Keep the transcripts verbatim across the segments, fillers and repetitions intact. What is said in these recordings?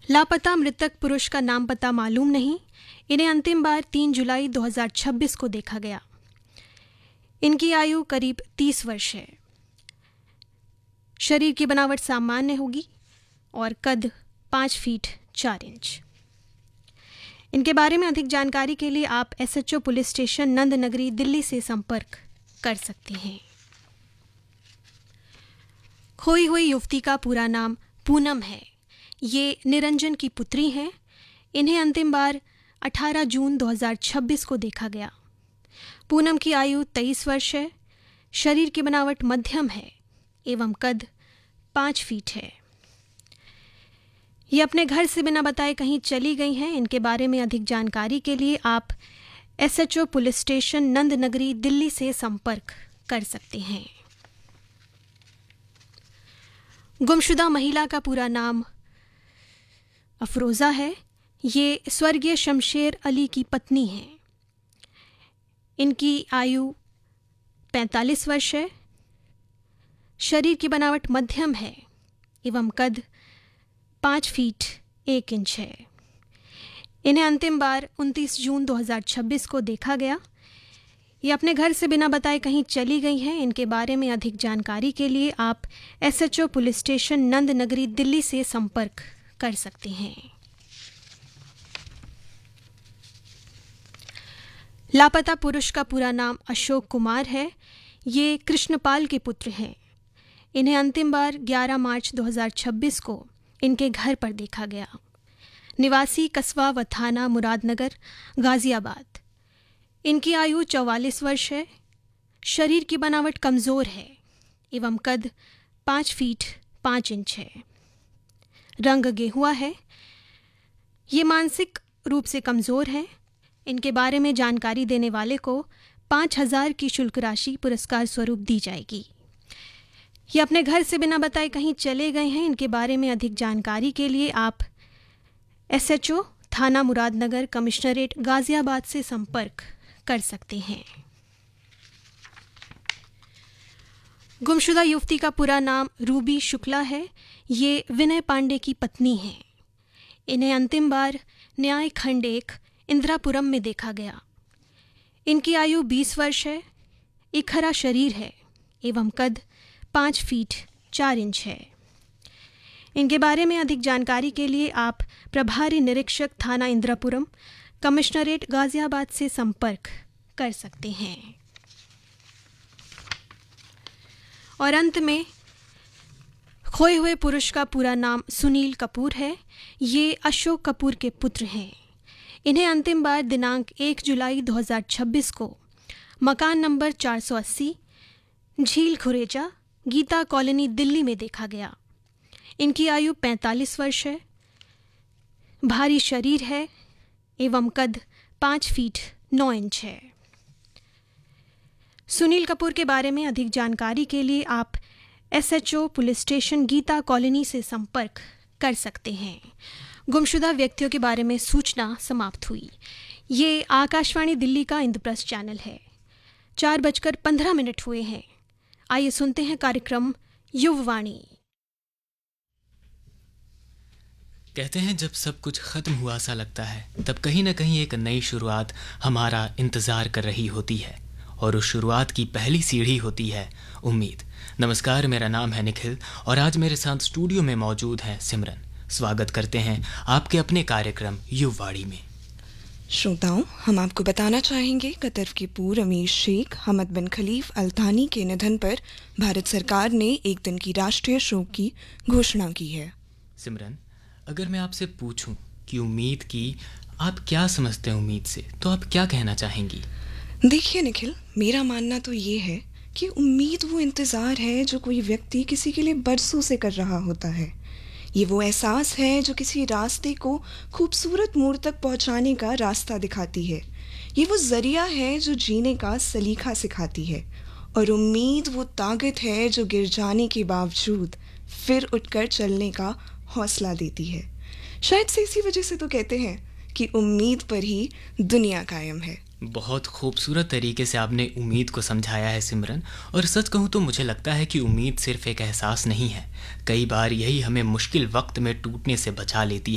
लापता मृतक पुरुष का नाम पता मालूम नहीं। इन्हें अंतिम बार तीन जुलाई दो हज़ार छब्बीस को देखा गया। इनकी आयु करीब तीस वर्ष है। शरीर की बनावट सामान्य होगी और कद पाँच फीट चार इंच। इनके बारे में अधिक जानकारी के लिए आप एसएचओ पुलिस स्टेशन नंद नगरी दिल्ली से संपर्क कर सकते हैं। खोई हुई युवती का पूरा नाम पूनम है। ये निरंजन की पुत्री हैं। इन्हें अंतिम बार अठारह जून दो हज़ार छब्बीस को देखा गया। पूनम की आयु तेईस वर्ष है। शरीर की बनावट मध्यम है एवं कद पाँच फीट है। ये अपने घर से बिना बताए कहीं चली गई हैं। इनके बारे में अधिक जानकारी के लिए आप एसएचओ पुलिस स्टेशन नंद नगरी दिल्ली से संपर्क कर सकते हैं। गुमशुदा महिला का पूरा नाम अफरोज़ा है। ये स्वर्गीय शमशेर अली की पत्नी हैं। इनकी आयु पैंतालीस वर्ष है। शरीर की बनावट मध्यम है एवं कद पाँच फीट एक इंच है। इन्हें अंतिम बार उनतीस जून दो हज़ार छब्बीस को देखा गया। ये अपने घर से बिना बताए कहीं चली गई हैं। इनके बारे में अधिक जानकारी के लिए आप एसएचओ पुलिस स्टेशन नंद नगरी दिल्ली से संपर्क कर सकते हैं। लापता पुरुष का पूरा नाम अशोक कुमार है। ये कृष्णपाल के पुत्र हैं। इन्हें अंतिम बार ग्यारह मार्च दो हज़ार छब्बीस को इनके घर पर देखा गया। निवासी कस्बा व थाना मुरादनगर गाजियाबाद। इनकी आयु चौवालीस वर्ष है। शरीर की बनावट कमज़ोर है एवं कद पाँच फीट पाँच इंच है। रंग गेहुआ है। ये मानसिक रूप से कमज़ोर हैं। इनके बारे में जानकारी देने वाले को पाँच हजार की शुल्क राशि पुरस्कार स्वरूप दी जाएगी। ये अपने घर से बिना बताए कहीं चले गए हैं। इनके बारे में अधिक जानकारी के लिए आप एसएचओ थाना मुरादनगर कमिश्नरेट गाजियाबाद से संपर्क कर सकते हैं। गुमशुदा युवती का पूरा नाम रूबी शुक्ला है। ये विनय पांडे की पत्नी हैं। इन्हें अंतिम बार न्याय खंड एक इंदिरापुरम में देखा गया। इनकी आयु बीस वर्ष है। इखरा शरीर है एवं कद पाँच फीट चार इंच है। इनके बारे में अधिक जानकारी के लिए आप प्रभारी निरीक्षक थाना इंदिरापुरम कमिश्नरेट गाजियाबाद से संपर्क कर सकते हैं। और अंत में खोए हुए पुरुष का पूरा नाम सुनील कपूर है। ये अशोक कपूर के पुत्र हैं। इन्हें अंतिम बार दिनांक एक जुलाई दो हज़ार छब्बीस को मकान नंबर चार सौ अस्सी झील खुरेजा गीता कॉलोनी दिल्ली में देखा गया। इनकी आयु पैंतालीस वर्ष है। भारी शरीर है एवं कद पाँच फीट नौ इंच है। सुनील कपूर के बारे में अधिक जानकारी के लिए आप SHO police station Gita colony से संपर्क कर सकते हैं। गुमशुदा व्यक्तियों के बारे में सूचना समाप्त हुई। ये आकाशवाणी दिल्ली का इंद्रप्रस्थ चैनल है। चार बजकर पंद्रह मिनट हुए हैं। आइए सुनते हैं कार्यक्रम युववाणी। कहते हैं जब सब कुछ खत्म हुआ सा लगता है तब कहीं ना कहीं एक नई शुरुआत हमारा इंतज़ार कर रही होती है और उस शुरुआत की पहली सीढ़ी होती है उम्मीद। नमस्कार, मेरा नाम है निखिल और आज मेरे साथ स्टूडियो में मौजूद है सिमरन। स्वागत करते हैं आपके अपने कार्यक्रम युववाणी में। श्रोताओं, हम आपको बताना चाहेंगे कतर के पूर्व अमीर शेख हमद बिन खलीफ अल थानी के निधन पर भारत सरकार ने एक दिन की राष्ट्रीय शोक की घोषणा की है। सिमरन, अगर मैं आपसे पूछूं कि उम्मीद की आप क्या समझते हैं उम्मीद से, तो आप क्या कहना चाहेंगी? देखिए निखिल, मेरा मानना तो ये है कि उम्मीद वो इंतज़ार है जो कोई व्यक्ति किसी के लिए बरसों से कर रहा होता है। ये वो एहसास है जो किसी रास्ते को खूबसूरत मोड़ तक पहुंचाने का रास्ता दिखाती है। ये वो ज़रिया है जो जीने का सलीका सिखाती है। और उम्मीद वो ताकत है जो गिर जाने के बावजूद फिर उठकर चलने का हौसला देती है। शायद से इसी वजह से तो कहते हैं कि उम्मीद पर ही दुनिया कायम है। बहुत खूबसूरत तरीके से आपने उम्मीद को समझाया है सिमरन। और सच कहूँ तो मुझे लगता है कि उम्मीद सिर्फ एक एहसास नहीं है, कई बार यही हमें मुश्किल वक्त में टूटने से बचा लेती है।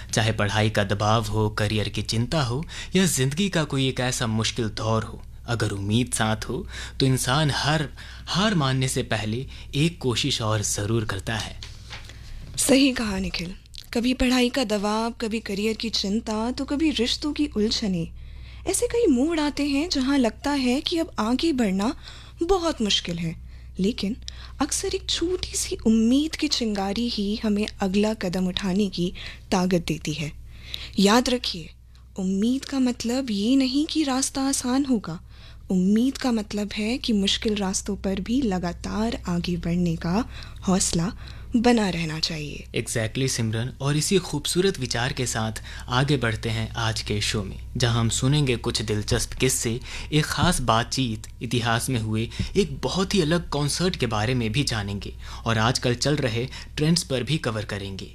चाहे पढ़ाई का दबाव हो, करियर की चिंता हो या ज़िंदगी का कोई एक ऐसा मुश्किल दौर हो, अगर उम्मीद साथ हो तो इंसान हर हार मानने से पहले एक कोशिश और ज़रूर करता है। सही कहा निखिल। कभी पढ़ाई का दबाव, कभी करियर की चिंता, तो कभी रिश्तों की उलझने। ऐसे कई मोड़ आते हैं जहां लगता है कि अब आगे बढ़ना बहुत मुश्किल है, लेकिन अक्सर एक छोटी सी उम्मीद की चिंगारी ही हमें अगला कदम उठाने की ताकत देती है। याद रखिए, उम्मीद का मतलब ये नहीं कि रास्ता आसान होगा। उम्मीद का मतलब है कि मुश्किल रास्तों पर भी लगातार आगे बढ़ने का हौसला बना रहना चाहिए। एग्जैक्टली exactly, सिमरन। और इसी खूबसूरत विचार के साथ आगे बढ़ते हैं आज के शो में, जहां हम सुनेंगे कुछ दिलचस्प किस्से, एक खास बातचीत, इतिहास में हुए एक बहुत ही अलग कॉन्सर्ट के बारे में भी जानेंगे और आजकल चल रहे ट्रेंड्स पर भी कवर करेंगे।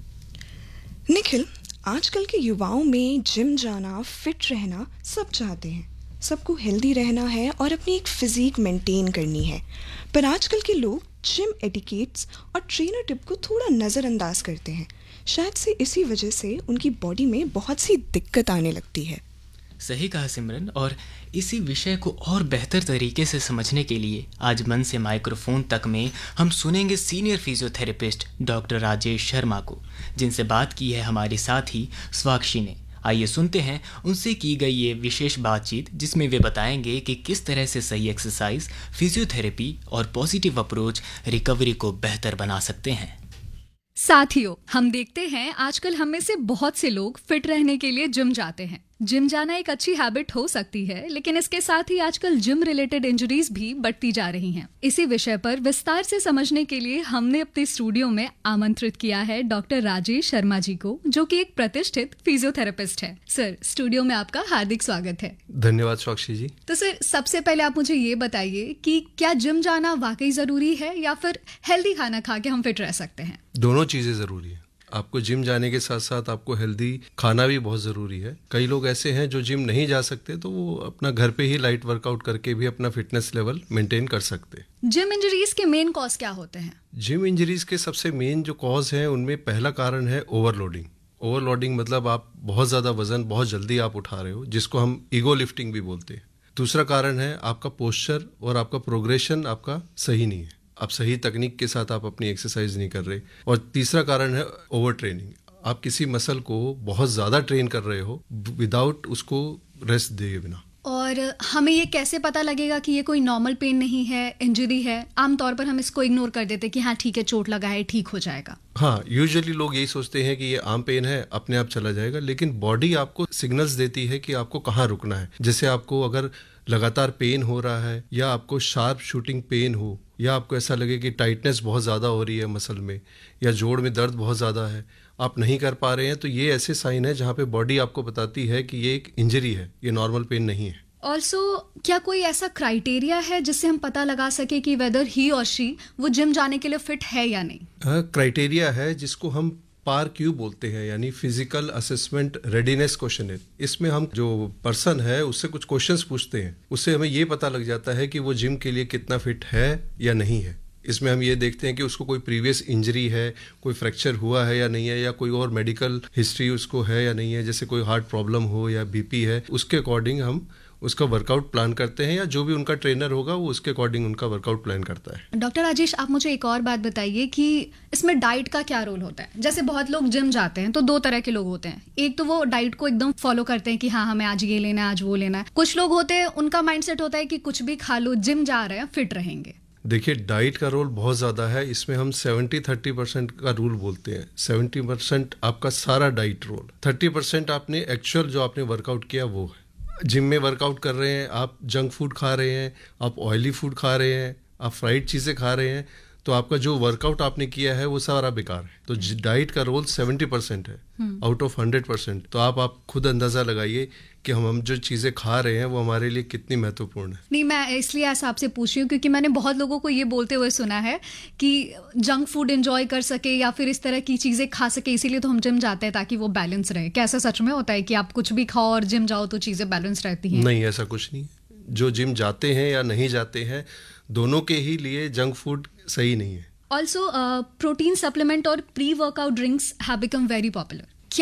निखिल, आजकल के युवाओं में जिम जाना, फिट रहना सब चाहते हैं। सबको हेल्दी रहना है और अपनी एक फिजिक मेंटेन करनी है, पर आजकल के लोग जिम एटिकेट्स और ट्रेनर टिप को थोड़ा नज़रअंदाज करते हैं। शायद से इसी वजह से उनकी बॉडी में बहुत सी दिक्कत आने लगती है। सही कहा सिमरन। और इसी विषय को और बेहतर तरीके से समझने के लिए आज मन से माइक्रोफोन तक में हम सुनेंगे senior physiotherapist doctor Rajesh Sharma को, जिनसे बात की है हमारे साथी स्वाक्षी ने। आइए सुनते हैं उनसे की गई ये विशेष बातचीत, जिसमें वे बताएंगे कि किस तरह से सही एक्सरसाइज, फिजियोथेरेपी और पॉजिटिव अप्रोच रिकवरी को बेहतर बना सकते हैं। साथियों, हम देखते हैं आजकल हम में से बहुत से लोग फिट रहने के लिए जिम जाते हैं। जिम जाना एक अच्छी हैबिट हो सकती है, लेकिन इसके साथ ही आजकल जिम रिलेटेड इंजरीज भी बढ़ती जा रही हैं। इसी विषय पर विस्तार से समझने के लिए हमने अपने स्टूडियो में आमंत्रित किया है डॉक्टर राजेश शर्मा जी को, जो कि एक प्रतिष्ठित फिजियोथेरेपिस्ट है। सर, स्टूडियो में आपका हार्दिक स्वागत है। धन्यवाद स्वाक्षी जी। तो सर, सबसे पहले आप मुझे ये बताइए कि क्या जिम जाना वाकई जरूरी है या फिर हेल्दी खाना खा के हम फिट रह सकते हैं? दोनों चीजें जरूरी है। आपको जिम जाने के साथ साथ आपको हेल्दी खाना भी बहुत ज़रूरी है। कई लोग ऐसे हैं जो जिम नहीं जा सकते, तो वो अपना घर पे ही लाइट वर्कआउट करके भी अपना फिटनेस लेवल मेंटेन कर सकते। जिम इंजरीज के मेन कॉज क्या होते हैं? जिम इंजरीज के सबसे मेन जो कॉज हैं, उनमें पहला कारण है ओवरलोडिंग। ओवरलोडिंग मतलब आप बहुत ज़्यादा वजन बहुत जल्दी आप उठा रहे हो, जिसको हम ईगो लिफ्टिंग भी बोलते हैं। दूसरा कारण है आपका पोस्चर और आपका प्रोग्रेशन आपका सही नहीं है, आप सही तकनीक के साथ आप अपनी एक्सरसाइज नहीं कर रहे। और तीसरा कारण है ओवर ट्रेनिंग। आप किसी मसल को बहुत ज़्यादा ट्रेन कर रहे हो विदाउट उसको रेस्ट दिए बिना। और हमें ये कैसे पता लगेगा कि ये कोई नॉर्मल पेन नहीं है, इंजरी है? आमतौर पर हम इसको इग्नोर कर देते हैं कि हाँ ठीक है, चोट लगा है, ठीक हो जाएगा। हाँ, यूजुअली लोग यही सोचते हैं कि ये आम पेन है, अपने आप चला जाएगा, लेकिन बॉडी आपको सिग्नल्स देती है कि आपको कहाँ रुकना है। जैसे आपको अगर लगातार पेन हो रहा है, या आपको शार्प शूटिंग पेन हो, या आपको ऐसा लगे कि टाइटनेस बहुत ज़्यादा हो रही है मसल में, या जोड़ में दर्द बहुत ज़्यादा है, आप नहीं कर पा रहे हैं, तो ये ऐसे साइन है जहाँ पे बॉडी आपको बताती है कि ये एक इंजरी है, ये नॉर्मल पेन नहीं है। ऑल्सो, क्या कोई ऐसा क्राइटेरिया है जिससे हम पता लगा सके कि वेदर ही और शी वो जिम जाने के लिए फिट है या नहीं? हाँ, क्राइटेरिया है जिसको हम पार क्यू बोलते हैं, यानी फिजिकल असेसमेंट रेडीनेस क्वेश्चन। इसमें हम जो पर्सन है उससे कुछ क्वेश्चंस पूछते हैं, उससे हमें ये पता लग जाता है कि वो जिम के लिए कितना फिट है या नहीं है। इसमें हम ये देखते हैं कि उसको कोई प्रीवियस इंजरी है, कोई फ्रैक्चर हुआ है या नहीं है, या कोई और मेडिकल हिस्ट्री उसको है या नहीं है, जैसे कोई हार्ट प्रॉब्लम हो या बीपी है। उसके अकॉर्डिंग हम उसका वर्कआउट प्लान करते हैं, या जो भी उनका ट्रेनर होगा वो उसके अकॉर्डिंग उनका वर्कआउट प्लान करता है। डॉक्टर राजेश, आप मुझे एक और बात बताइए कि इसमें डाइट का क्या रोल होता है? जैसे बहुत लोग जिम जाते हैं तो दो तरह के लोग होते हैं। एक तो वो डाइट को एकदम फॉलो करते हैं कि हाँ हमें आज ये लेना है, आज वो लेना है। कुछ लोग होते हैं उनका माइंडसेट होता है कि कुछ भी खा लो, जिम जा रहे हैं, फिट रहेंगे। देखिए, डाइट का रोल बहुत ज़्यादा है इसमें। हम सेवेंटी थर्टी परसेंट का रूल बोलते हैं। सेवेंटी परसेंट आपका सारा डाइट रोल, थर्टी परसेंट आपने एक्चुअल जो आपने वर्कआउट किया वो है। जिम में वर्कआउट कर रहे हैं, आप जंक फूड खा रहे हैं, आप ऑयली फूड खा रहे हैं, आप फ्राइड चीज़ें खा रहे हैं, तो आपका जो वर्कआउट आपने किया है वो सारा बेकार है। तो डाइट का रोल सेवेंटी परसेंट है आउट ऑफ हंड्रेड परसेंट। तो आप आप खुद अंदाज़ा लगाइए कि हम हम जो चीज़ें खा रहे हैं वो हमारे लिए कितनी महत्वपूर्ण है। नहीं, मैं इसलिए ऐसा आपसे पूछ रही हूँ क्योंकि मैंने बहुत लोगों को ये बोलते हुए सुना है कि जंक फूड एंजॉय कर सके या फिर इस तरह की चीज़ें खा सके, इसीलिए तो हम जिम जाते हैं ताकि वो बैलेंस रहे। क्या ऐसा सच में होता है कि आप कुछ भी खाओ और जिम जाओ तो चीज़ें बैलेंस रहती हैं? नहीं, ऐसा कुछ नहीं। जो जिम जाते हैं या नहीं जाते हैं, दोनों के ही लिए जंक फूड सही नहीं है। ऑल्सो, प्रोटीन सप्लीमेंट और pre workout drinks have become very popular.